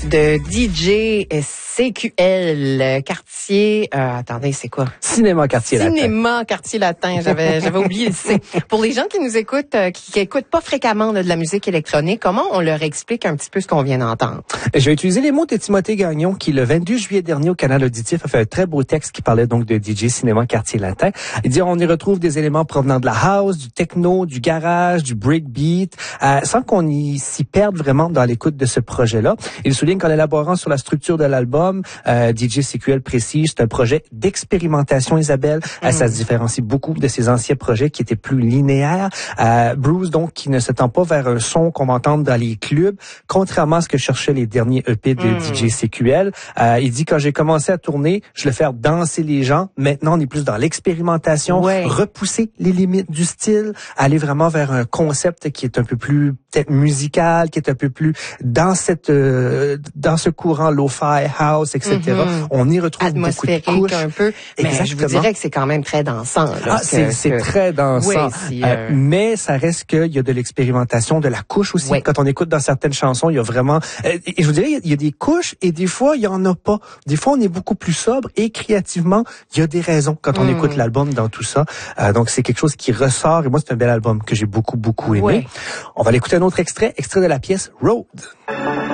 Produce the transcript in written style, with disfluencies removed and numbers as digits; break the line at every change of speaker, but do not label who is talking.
de DJ CQL, quartier, attendez, c'est quoi?
Cinéma Quartier Latin.
Cinéma Quartier Latin, j'avais oublié le C. Pour les gens qui nous écoutent, qui écoutent pas fréquemment de la musique électronique, comment on leur explique un petit peu ce qu'on vient d'entendre?
Je vais utiliser les mots de Timothée Gagnon, qui le 22 juillet dernier au Canal Auditif a fait un très beau texte qui parlait donc de DJ Cinéma Quartier Latin. Il dit on y retrouve des éléments provenant de la house, du techno, du garage, du breakbeat, sans qu'on s'y perde vraiment dans l'écoute de ce projet-là. Il souligne qu'en élaborant sur la structure de l'album, DJ CQL précise, c'est un projet d'expérimentation, Isabelle. Ça se différencie beaucoup de ses anciens projets qui étaient plus linéaires. Bruce, donc, qui ne s'étend pas vers un son qu'on va entendre dans les clubs, contrairement à ce que cherchaient les derniers EP de DJ CQL. Il dit, quand j'ai commencé à tourner, je voulais faire danser les gens. Maintenant, on est plus dans l'expérimentation, repousser les limites du style, aller vraiment vers un concept qui est un peu plus peut-être musical, qui est un peu plus dans dans ce courant lo-fi, house, etc. On y retrouve beaucoup de couches.
Un peu. Mais
exactement.
je vous dirais que c'est quand même très dansant. Là,
c'est très dansant.
Oui,
mais ça reste qu'il y a de l'expérimentation, de la couche aussi. Quand on écoute dans certaines chansons, il y a vraiment... et je vous dirais, il y a des couches et des fois, il y en a pas. Des fois, on est beaucoup plus sobre et créativement, il y a des raisons quand on écoute l'album dans tout ça. Donc, c'est quelque chose qui ressort. Et moi, c'est un bel album que j'ai beaucoup, beaucoup aimé. On va l'écouter un autre extrait de la pièce Road.